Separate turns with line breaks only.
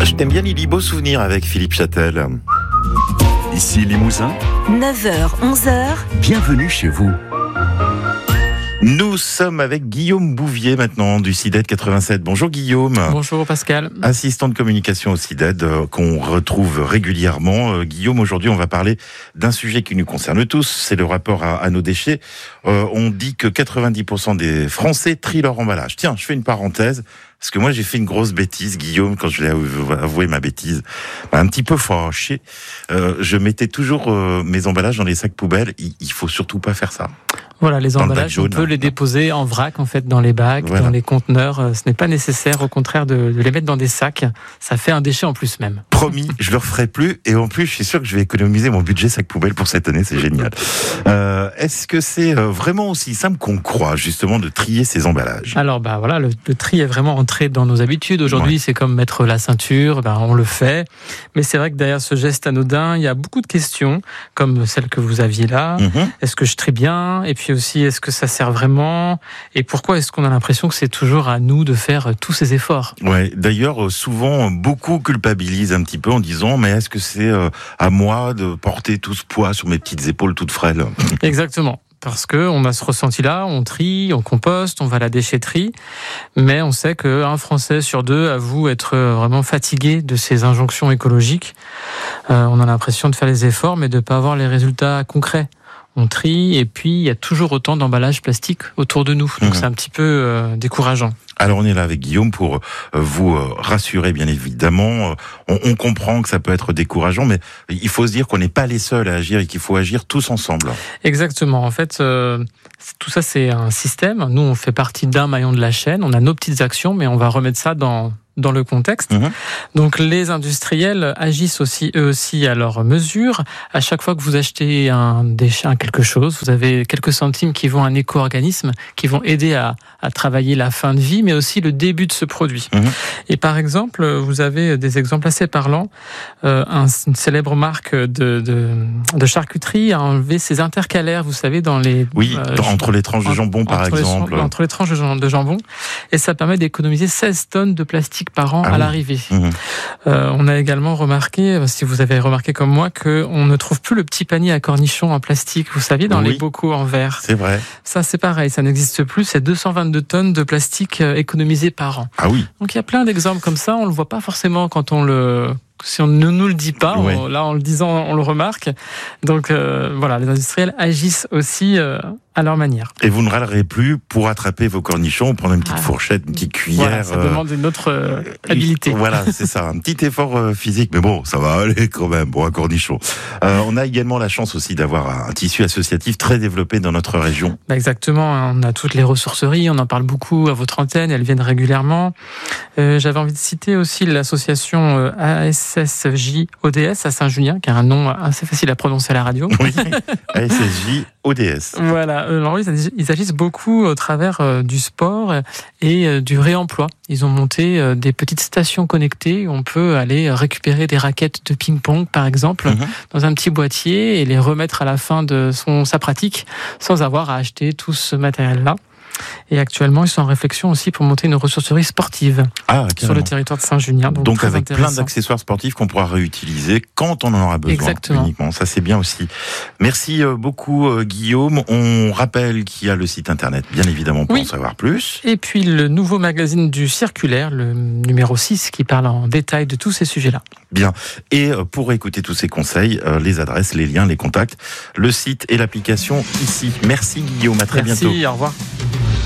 Je t'aime bien Lily, beau souvenir avec Philippe Châtel.
Ici Limousin,
9h, 11h.
bienvenue chez vous.
Nous sommes avec Guillaume Bouvier maintenant du CIDED 87. Bonjour Guillaume.
Bonjour Pascal.
Assistant de communication au CIDED qu'on retrouve régulièrement. Guillaume, aujourd'hui on va parler d'un sujet qui nous concerne tous, c'est le rapport à nos déchets. On dit que 90% des Français trient leur emballage. Tiens, je fais une parenthèse, parce que moi j'ai fait une grosse bêtise, Guillaume, quand je l'ai avoué ma bêtise, un petit peu fâché. Je mettais toujours mes emballages dans les sacs poubelles. Il faut surtout pas faire ça.
Voilà, les
Dans le bac
emballages,
jaune,
on peut les déposer en vrac, en fait, dans les bacs,
Voilà.
dans les conteneurs. Ce n'est pas nécessaire, au contraire, de les mettre dans des sacs. Ça fait un déchet en plus même.
Promis, je le referai plus. Et en plus, je suis sûr que je vais économiser mon budget sac poubelle pour cette année. C'est génial. Est-ce que c'est vraiment aussi simple qu'on croit, justement, de trier ces emballages?
Alors, voilà, le tri est vraiment entré dans nos habitudes. Aujourd'hui, c'est comme mettre la ceinture, on le fait. Mais c'est vrai que derrière ce geste anodin, il y a beaucoup de questions, comme celle que vous aviez là. Est-ce que je trie bien? Et puis aussi, est-ce que ça sert vraiment? Et pourquoi est-ce qu'on a l'impression que c'est toujours à nous de faire tous ces efforts?
Ouais. D'ailleurs, souvent, beaucoup culpabilisent un petit peu en disant, mais est-ce que c'est à moi de porter tout ce poids sur mes petites épaules toutes frêles?
Exactement. Parce que on a ce ressenti-là, on trie, on composte, on va à la déchetterie, mais on sait qu'un Français sur deux avoue être vraiment fatigué de ces injonctions écologiques. On a l'impression de faire les efforts, mais de ne pas avoir les résultats concrets. On trie, et puis il y a toujours autant d'emballages plastiques autour de nous. Donc c'est un petit peu décourageant.
Alors on est là avec Guillaume pour vous rassurer, bien évidemment. On comprend que ça peut être décourageant, mais il faut se dire qu'on n'est pas les seuls à agir et qu'il faut agir tous ensemble.
Exactement. En fait, tout ça c'est un système. Nous, on fait partie d'un maillon de la chaîne. On a nos petites actions, mais on va remettre ça dans le contexte. Donc les industriels agissent aussi eux aussi à leur mesure. À chaque fois que vous achetez un déchet, quelque chose, vous avez quelques centimes qui vont à un éco-organisme, qui vont aider à travailler la fin de vie, mais aussi le début de ce produit. Et par exemple, vous avez des exemples assez parlants. Une célèbre marque de charcuterie a enlevé ses intercalaires, vous savez, dans les...
Oui, entre les tranches de jambon, par exemple.
Entre les tranches de jambon. Et ça permet d'économiser 16 tonnes de plastique par an à l'arrivée. On a également remarqué, si vous avez remarqué comme moi, qu'on ne trouve plus le petit panier à cornichons en plastique, vous savez, dans les bocaux en verre.
C'est vrai.
Ça, c'est pareil, ça n'existe plus. C'est 222 tonnes de plastique économisées par an.
Ah oui.
Donc il y a plein d'exemples comme ça. On le voit pas forcément si on ne nous le dit pas. Là, en le disant, on le remarque. Donc voilà, les industriels agissent aussi à leur manière.
Et vous ne râlerez plus pour attraper vos cornichons, prendre une petite fourchette, une petite cuillère.
Voilà, ça demande une autre habilité.
Voilà, c'est ça, un petit effort physique, mais bon, ça va aller quand même pour un cornichon. On a également la chance aussi d'avoir un tissu associatif très développé dans notre région.
Exactement, on a toutes les ressourceries, on en parle beaucoup à votre antenne, elles viennent régulièrement. J'avais envie de citer aussi l'association ASSJ ODS à Saint-Julien, qui a un nom assez facile à prononcer à la radio.
Oui, ASSJ ODS.
Voilà, alors ils agissent beaucoup au travers du sport et du réemploi. Ils ont monté des petites stations connectées où on peut aller récupérer des raquettes de ping-pong, par exemple, dans un petit boîtier et les remettre à la fin de sa pratique sans avoir à acheter tout ce matériel-là. Et actuellement, ils sont en réflexion aussi pour monter une ressourcerie sportive sur le territoire de Saint-Julien.
Donc avec plein d'accessoires sportifs qu'on pourra réutiliser quand on en aura besoin.
Exactement.
Uniquement. Ça, c'est bien aussi. Merci beaucoup, Guillaume. On rappelle qu'il y a le site internet, bien évidemment, pour en savoir plus.
Et puis le nouveau magazine du Circulaire, le numéro 6, qui parle en détail de tous ces sujets-là.
Bien. Et pour écouter tous ces conseils, les adresses, les liens, les contacts, le site et l'application ici. Merci, Guillaume. À très bientôt.
Merci, au revoir.